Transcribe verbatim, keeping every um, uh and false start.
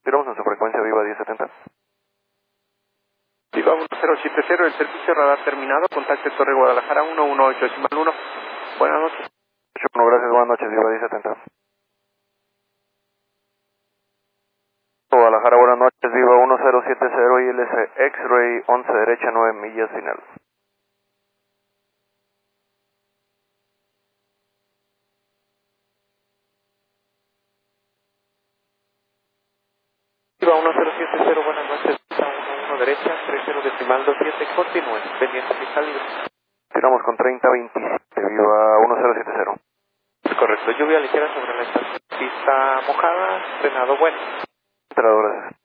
Tiramos en su frecuencia Viva diez setenta. Viva uno cero siete cero, el servicio radar terminado, contacte Torre Guadalajara uno uno ocho decimal uno. Buenas noches. Bueno, gracias, buenas noches, Viva diez setenta. Guadalajara, buenas noches, Viva uno cero siete cero, I L S X-Ray once derecha, nueve millas final. Viva uno cero siete cero, buenas noches, uno uno derecha, treinta decimal veintisiete, continúen, pendiente pista libre. Tiramos con treinta veintisiete, Viva uno cero siete cero. Correcto, lluvia ligera sobre la estación, pista mojada, frenado bueno. Entrado, gracias.